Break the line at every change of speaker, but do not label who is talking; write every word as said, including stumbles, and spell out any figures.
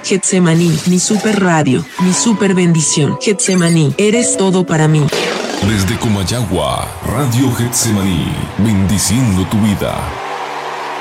Getsemaní, mi super radio, mi super bendición. Getsemaní, eres todo para mí.
Desde Comayagua, Radio Getsemaní, bendiciendo tu vida.